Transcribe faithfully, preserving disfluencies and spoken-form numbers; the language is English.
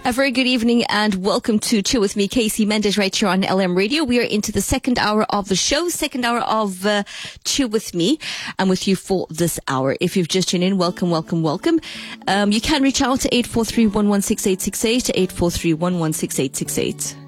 A very good evening and welcome to Chill With Me, Casey Mendes, right here on L M Radio. We are into the second hour of the show, second hour of uh, Chill With Me. I'm with you for this hour. If you've just tuned in, welcome, welcome, welcome. Um, you can reach out to eight four three, one one six eight six eight, eight four three, one one six eight six eight.